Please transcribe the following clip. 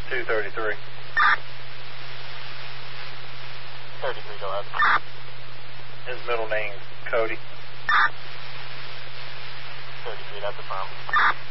233. 33, go ahead. His middle name, Cody. 33, that's a firm.